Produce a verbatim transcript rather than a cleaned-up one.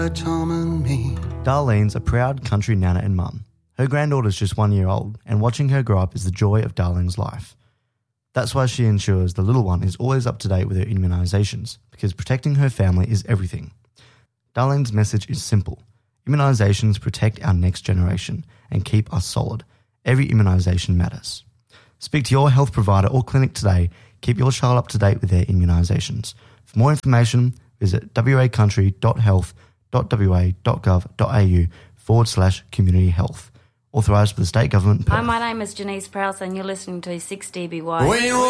Tom and me. Darlene's a proud country nana and mum. Her granddaughter's just one year old, and watching her grow up is the joy of Darlene's life. That's why she ensures the little one is always up to date with her immunisations, because protecting her family is everything. Darlene's message is simple. Immunisations protect our next generation and keep us solid. Every immunisation matters. Speak to your health provider or clinic today. Keep your child up to date with their immunisations. For more information, visit wacountry.health.wa.gov.au forward slash community health. Authorised by the state government. Hi, my name is Janice Prowse and you're listening to six D B Y. When you